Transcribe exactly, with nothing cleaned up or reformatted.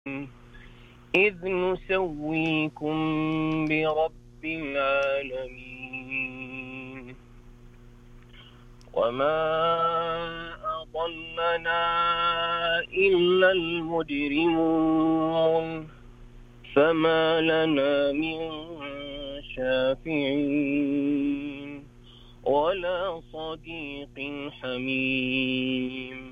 إذ نسويكم برب العالمين وما أضلنا إلا المجرمون فما لنا من شافعين ولا صديق حميم